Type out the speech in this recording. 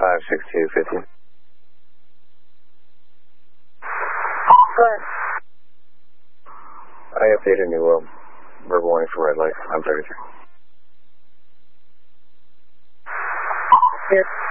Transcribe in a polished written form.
56250. What? I updated new verbal warning for red light. I'm 33. Yes.